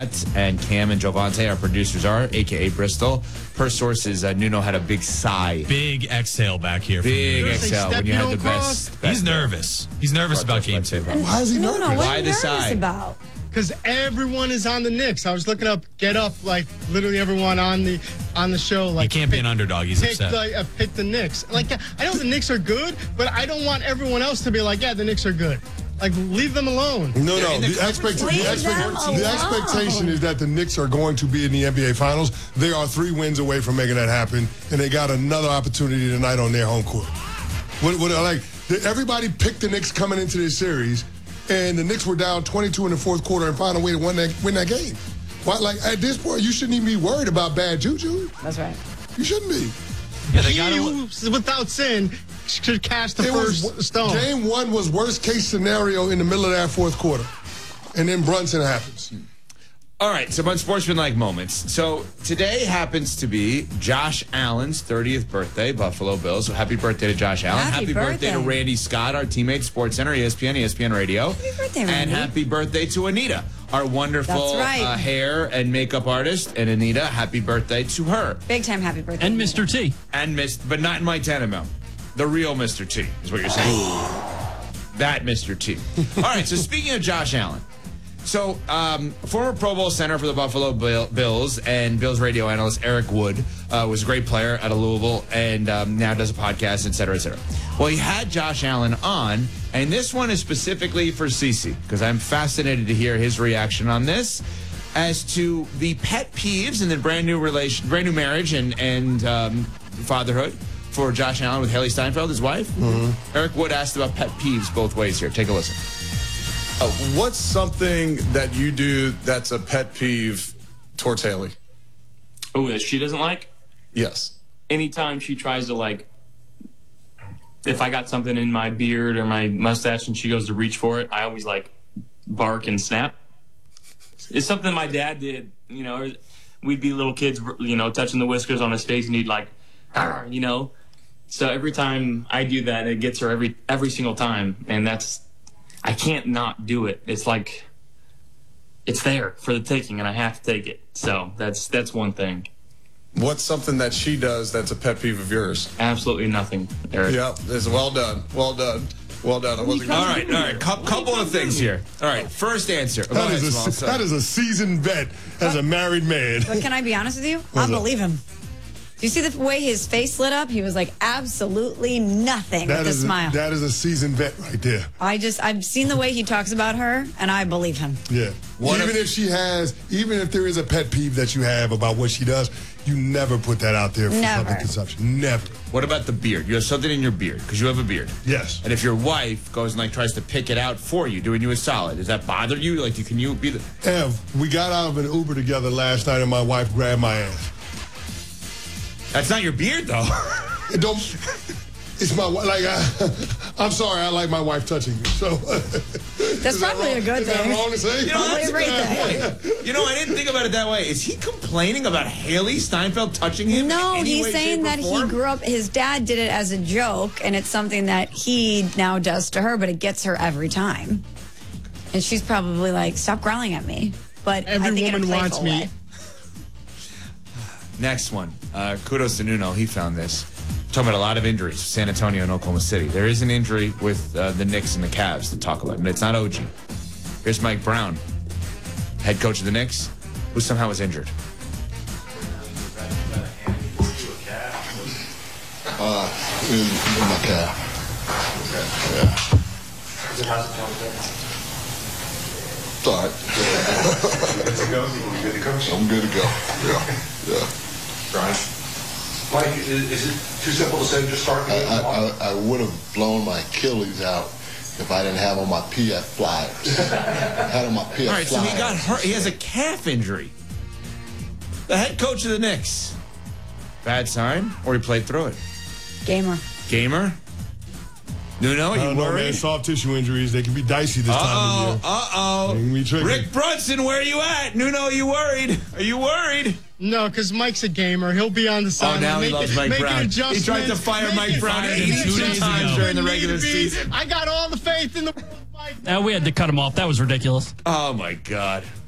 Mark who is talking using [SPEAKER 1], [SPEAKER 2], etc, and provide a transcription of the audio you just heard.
[SPEAKER 1] Matt and Cam and Jovante. Our producers are, a.k.a. Bristol. Per sources, Nuno had a big sigh.
[SPEAKER 2] Big exhale back here.
[SPEAKER 1] Big exhale when you had the best.
[SPEAKER 2] He's nervous. He's nervous about game 2.
[SPEAKER 3] Why is he nervous?
[SPEAKER 4] What
[SPEAKER 1] Why
[SPEAKER 4] are you
[SPEAKER 1] the
[SPEAKER 4] nervous
[SPEAKER 1] sigh?
[SPEAKER 4] about?
[SPEAKER 5] Because everyone is on the Knicks. I was looking up, get up, like literally everyone on the show. Like
[SPEAKER 2] He can't be an underdog. He's upset.
[SPEAKER 5] Pick the Knicks. Like I know the Knicks are good, but I don't want everyone else to be like, yeah, the Knicks are good. Like leave them alone.
[SPEAKER 3] No. The expectation is that the Knicks are going to be in the NBA Finals. They are 3 wins away from making that happen, and they got another opportunity tonight on their home court. Everybody picked the Knicks coming into this series, and the Knicks were down 22 in the fourth quarter and found a way to win that game. Why, at this point, you shouldn't even be worried about bad juju.
[SPEAKER 4] That's right.
[SPEAKER 3] You shouldn't be.
[SPEAKER 2] Yeah,
[SPEAKER 5] He, without sin, should cast the first stone.
[SPEAKER 3] Game 1 was worst case scenario in the middle of that fourth quarter, and then Brunson happens.
[SPEAKER 1] All right, some unsportsmanlike moments. So today happens to be Josh Allen's 30th birthday, Buffalo Bills. So happy birthday to Josh Allen.
[SPEAKER 4] Happy
[SPEAKER 1] birthday to Randy Scott, our teammate, SportsCenter, ESPN Radio.
[SPEAKER 4] Happy birthday, Randy.
[SPEAKER 1] And happy birthday to Anita, our wonderful
[SPEAKER 4] That's right.
[SPEAKER 1] hair and makeup artist. And Anita, happy birthday to her.
[SPEAKER 4] Big time happy birthday.
[SPEAKER 6] And Mr. T.
[SPEAKER 1] But not in Mike Tannenbaum. The real Mr. T is what you're saying. That Mr. T. All right, so speaking of Josh Allen. So, former Pro Bowl center for the Buffalo Bills and Bills radio analyst Eric Wood was a great player out of Louisville and now does a podcast, et cetera, et cetera. Well, he had Josh Allen on, and this one is specifically for Cece because I'm fascinated to hear his reaction on this as to the pet peeves in the brand new marriage and fatherhood for Josh Allen with Haley Steinfeld, his wife. Mm-hmm. Eric Wood asked about pet peeves both ways here. Take a listen.
[SPEAKER 7] What's something that you do that's a pet peeve towards Haley?
[SPEAKER 8] Oh, that she doesn't like?
[SPEAKER 7] Yes.
[SPEAKER 8] Anytime she tries to, if I got something in my beard or my mustache and she goes to reach for it, I always, bark and snap. It's something my dad did, we'd be little kids, touching the whiskers on his face and he'd "Arr," So every time I do that, it gets her every single time, and I can't not do it. It's like it's there for the taking, and I have to take it. So that's one thing.
[SPEAKER 7] What's something that she does that's a pet peeve of yours?
[SPEAKER 8] Absolutely nothing, Eric.
[SPEAKER 7] Yeah, it's well done. Well done. Well done. I wasn't
[SPEAKER 1] all right. Couple of things here. All right, first answer.
[SPEAKER 3] That is a seasoned vet as a married man.
[SPEAKER 4] But can I be honest with you? I believe him. Do you see the way his face lit up? He was like, absolutely nothing with a smile.
[SPEAKER 3] That is a seasoned vet right there.
[SPEAKER 4] I've seen the way he talks about her, and I believe him.
[SPEAKER 3] Yeah. Even if there is a pet peeve that you have about what she does, you never put that out there for public consumption. Never.
[SPEAKER 1] What about the beard? You have something in your beard, because you have a beard.
[SPEAKER 3] Yes.
[SPEAKER 1] And if your wife goes and tries to pick it out for you, doing you a solid, does that bother you? Can you be the...
[SPEAKER 3] Ev, we got out of an Uber together last night, and my wife grabbed my ass.
[SPEAKER 1] That's not your beard, though.
[SPEAKER 3] It's my I'm sorry. I like my wife touching me. So
[SPEAKER 4] that's probably a good thing.
[SPEAKER 3] Is that wrong to say?
[SPEAKER 1] That's a great thing. I didn't think about it that way. Is he complaining about Haley Steinfeld touching him?
[SPEAKER 4] No,
[SPEAKER 1] in any
[SPEAKER 4] he's
[SPEAKER 1] way,
[SPEAKER 4] saying that he grew up. His dad did it as a joke, and it's something that he now does to her, but it gets her every time. And she's probably like, "Stop growling at me." But
[SPEAKER 5] every
[SPEAKER 4] I think
[SPEAKER 5] woman wants me.
[SPEAKER 1] Next one. Kudos to Nuno. He found this. Talking about a lot of injuries, San Antonio and Oklahoma City. There is an injury with the Knicks and the Cavs to talk about, but it's not OG. Here's Mike Brown, head coach of the Knicks, who somehow was injured.
[SPEAKER 3] In my calf. Yeah. It's all right. I'm good to go. Yeah.
[SPEAKER 9] Brian? Mike, is it too simple to say just start the game?
[SPEAKER 3] I would have blown my Achilles out if I didn't have on my PF flyers. Had on my PF flyers.
[SPEAKER 1] All right, so he got hurt. He has a calf injury. The head coach of the Knicks. Bad sign, or he played through it? Gamer? Nuno, you worried?
[SPEAKER 3] Man, soft tissue injuries, they can be dicey this time of year. They can be
[SPEAKER 1] Rick Brunson, where are you at? Nuno, are you worried? Are you worried?
[SPEAKER 5] No, because Mike's a gamer. He'll be on the side.
[SPEAKER 1] Oh, now he loves Mike Brown. He tried to fire Mike Brown 82 times during the regular season.
[SPEAKER 5] I got all the faith in the world, Mike.
[SPEAKER 6] We had to cut him off. That was ridiculous.
[SPEAKER 1] Oh, my God.